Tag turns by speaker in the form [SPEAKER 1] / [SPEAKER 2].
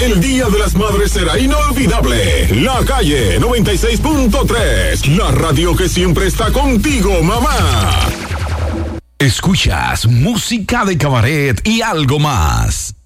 [SPEAKER 1] El Día de las Madres será inolvidable. La Calle 96.3, la radio que siempre está contigo, mamá.
[SPEAKER 2] Escuchas música de cabaret y algo más.